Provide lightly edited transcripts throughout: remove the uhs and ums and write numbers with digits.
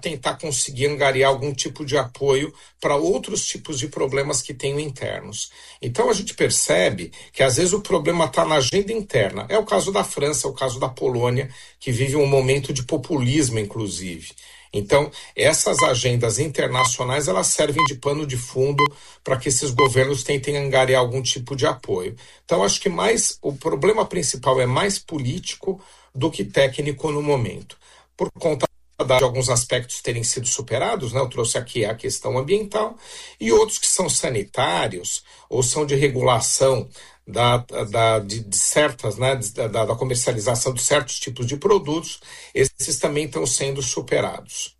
tentar conseguir angariar algum tipo de apoio para outros tipos de problemas que tenham internos. Então a gente percebe que às vezes o problema está na agenda interna. É o caso da França, é o caso da Polônia, que vive um momento de populismo, inclusive. Então, essas agendas internacionais, elas servem de pano de fundo para que esses governos tentem angariar algum tipo de apoio. Então, acho que o problema principal é mais político do que técnico no momento. Por conta de alguns aspectos terem sido superados, né? Eu trouxe aqui a questão ambiental, e outros que são sanitários ou são de regulação de certas, né, da comercialização de certos tipos de produtos, esses também estão sendo superados.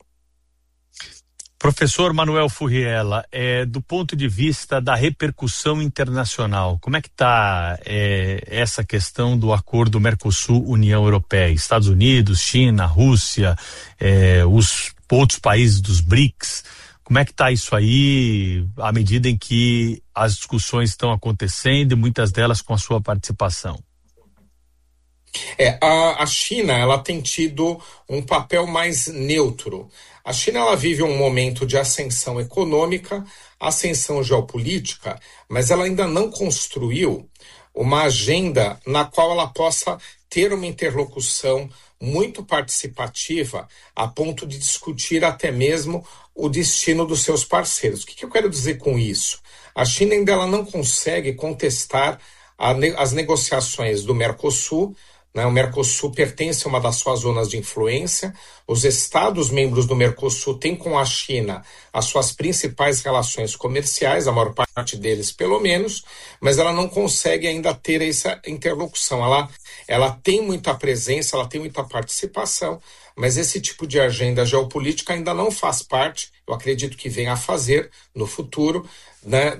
Professor Manuel Furriela, do ponto de vista da repercussão internacional, como é que está essa questão do acordo Mercosul-União Europeia? Estados Unidos, China, Rússia, os outros países dos BRICS, como é que está isso aí, à medida em que as discussões estão acontecendo e muitas delas com a sua participação? A China, ela tem tido um papel mais neutro. A China, ela vive um momento de ascensão econômica, ascensão geopolítica, mas ela ainda não construiu uma agenda na qual ela possa ter uma interlocução muito participativa a ponto de discutir até mesmo o destino dos seus parceiros. O que eu quero dizer com isso? A China ainda ela não consegue contestar as negociações do Mercosul, né? O Mercosul pertence a uma das suas zonas de influência. Os Estados membros do Mercosul têm com a China as suas principais relações comerciais, a maior parte deles pelo menos, mas ela não consegue ainda ter essa interlocução. Ela tem muita presença, ela tem muita participação, mas esse tipo de agenda geopolítica ainda não faz parte, eu acredito que venha a fazer no futuro, né,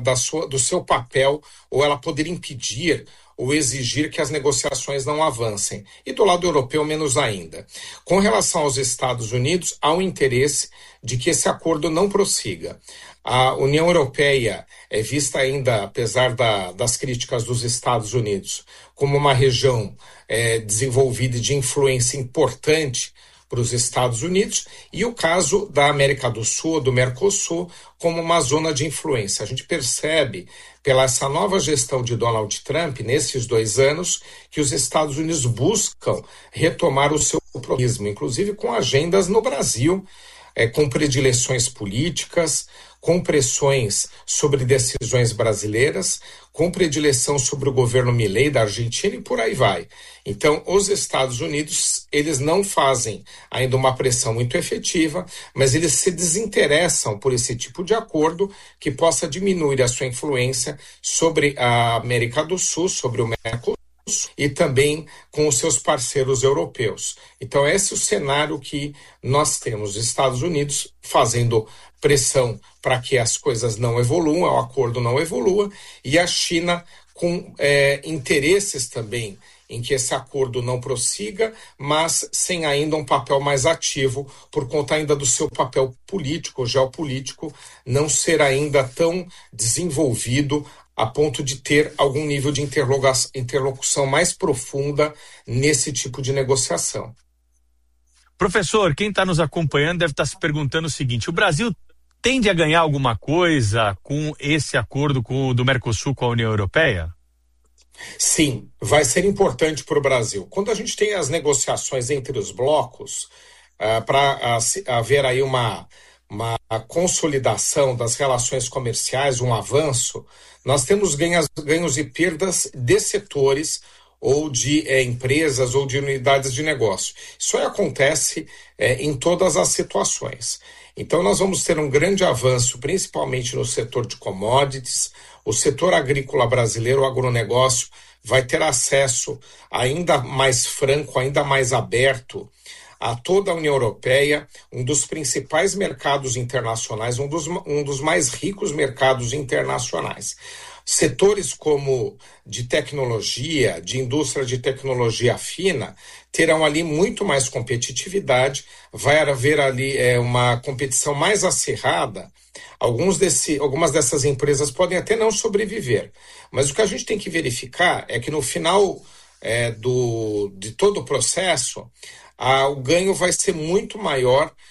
do seu papel, ou ela poder impedir ou exigir que as negociações não avancem. E do lado europeu, menos ainda. Com relação aos Estados Unidos, há um interesse de que esse acordo não prossiga. A União Europeia é vista ainda, apesar das críticas dos Estados Unidos, como uma região desenvolvida e de influência importante para os Estados Unidos, e o caso da América do Sul, do Mercosul, como uma zona de influência. A gente percebe, pela essa nova gestão de Donald Trump, nesses 2 anos, que os Estados Unidos buscam retomar o seu protagonismo, inclusive com agendas no Brasil, com predileções políticas, com pressões sobre decisões brasileiras, com predileção sobre o governo Milei da Argentina e por aí vai. Então, os Estados Unidos, eles não fazem ainda uma pressão muito efetiva, mas eles se desinteressam por esse tipo de acordo que possa diminuir a sua influência sobre a América do Sul, sobre o Mercosul, e também com os seus parceiros europeus. Então, esse é o cenário que nós temos. Os Estados Unidos fazendo pressão para que as coisas não evoluam, o acordo não evolua, e a China com interesses também em que esse acordo não prossiga, mas sem ainda um papel mais ativo, por conta ainda do seu papel político, geopolítico, não ser ainda tão desenvolvido a ponto de ter algum nível de interlocução mais profunda nesse tipo de negociação. Professor, quem está nos acompanhando deve estar se perguntando o seguinte: o Brasil tende a ganhar alguma coisa com esse acordo do Mercosul com a União Europeia? Sim, vai ser importante para o Brasil. Quando a gente tem as negociações entre os blocos, para haver aí uma consolidação das relações comerciais, um avanço, nós temos ganhos e perdas de setores ou de empresas ou de unidades de negócio. Isso aí acontece em todas as situações. Então nós vamos ter um grande avanço, principalmente no setor de commodities. O setor agrícola brasileiro, o agronegócio, vai ter acesso ainda mais franco, ainda mais aberto a toda a União Europeia, um dos principais mercados internacionais, um dos mais ricos mercados internacionais. Setores como de tecnologia, de indústria de tecnologia fina, terão ali muito mais competitividade, vai haver ali uma competição mais acirrada. Algumas dessas empresas podem até não sobreviver, mas o que a gente tem que verificar é que no final de todo o processo, o ganho vai ser muito maior